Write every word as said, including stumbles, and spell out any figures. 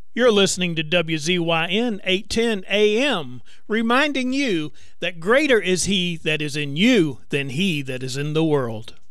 You're listening to W Z Y N eight ten A M, reminding you that greater is He that is in you than he that is in the world.